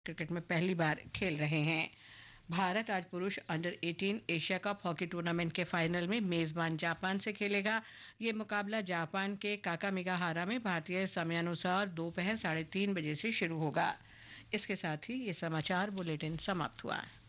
Cricket में पहली बार खेल रहे हैं। भारत आज पुरुष under 18 Asia cup hockey tournament के फाइनल में मेजबान जापान से खेलेगा। ये मुकाबला जापान के काकामिगाहारा में भारतीय समयानुसार दोपहर 3:30 बजे से शुरू होगा। इसके साथ ही ये समाचार बुलेटिन समाप्त हुआ।